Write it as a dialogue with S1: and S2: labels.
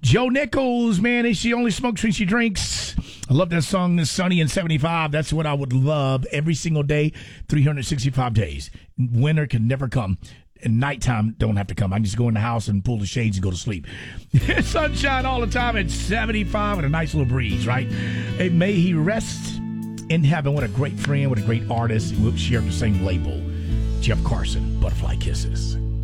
S1: Joe Nichols, man, she only smokes when she drinks. I love that song, It's Sunny and 75. That's what I would love every single day, 365 days. Winter can never come. And nighttime don't have to come. I can just go in the house and pull the shades and go to sleep. Sunshine all the time at 75 and a nice little breeze, right? Hey, may he rest in heaven. What a great friend, what a great artist. We'll share the same label. Jeff Carson, Butterfly Kisses.